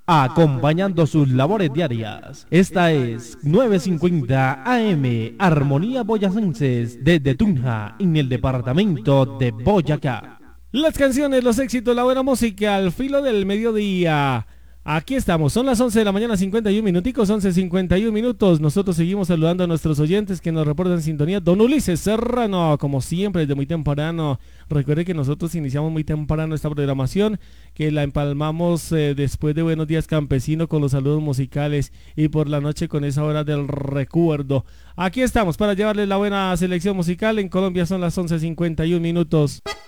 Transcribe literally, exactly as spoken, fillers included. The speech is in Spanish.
acompañando sus labores diarias. Esta es novecientos cincuenta A M, Armonía Boyacenses, desde Tunja, en el departamento de Boyacá. Las canciones, los éxitos, la buena música al filo del mediodía. Aquí estamos, son las once de la mañana, cincuenta y un minuticos, once cincuenta y un minutos. Nosotros seguimos saludando a nuestros oyentes que nos reportan sintonía. Don Ulises Serrano, como siempre, desde muy temprano. Recuerde que nosotros iniciamos muy temprano esta programación, que la empalmamos eh, después de Buenos Días Campesino con los saludos musicales y por la noche con esa hora del recuerdo. Aquí estamos para llevarles la buena selección musical. En Colombia son las once cincuenta y un minutos.